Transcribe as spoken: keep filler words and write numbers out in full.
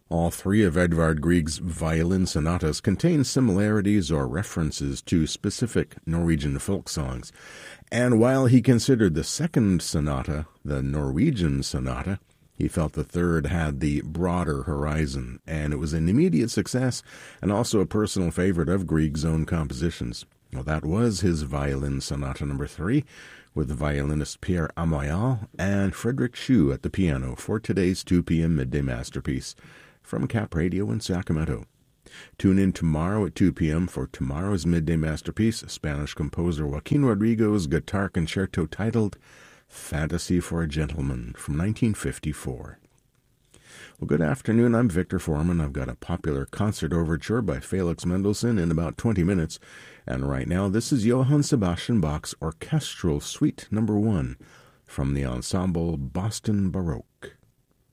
All three of Edvard Grieg's violin sonatas contain similarities or references to specific Norwegian folk songs, and while he considered the second sonata the Norwegian sonata, he felt the third had the broader horizon, and it was an immediate success and also a personal favorite of Grieg's own compositions. Well, that was his violin sonata number three, with violinist Pierre Amoyal and Frederick Shu at the piano for today's two p.m. Midday Masterpiece from Cap Radio in Sacramento. Tune in tomorrow at two p.m. for tomorrow's Midday Masterpiece, Spanish composer Joaquin Rodrigo's guitar concerto titled Fantasy for a Gentleman from nineteen fifty-four. Well, good afternoon. I'm Victor Foreman. I've got a popular concert overture by Felix Mendelssohn in about twenty minutes. And right now, this is Johann Sebastian Bach's Orchestral Suite number one from the ensemble Boston Baroque.